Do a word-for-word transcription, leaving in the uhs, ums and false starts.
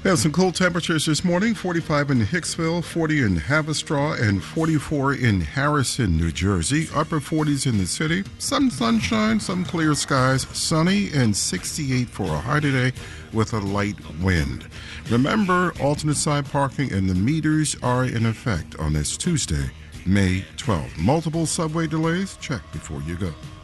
We have some cool temperatures this morning, forty-five in Hicksville, forty in Haverstraw, and forty-four in Harrison, New Jersey. Upper forties in the city. Some sunshine, some clear skies, sunny, and sixty-eight for a high today with a light wind. Remember, alternate side parking and the meters are in effect on this Tuesday, May twelfth. Multiple subway delays? Check before you go.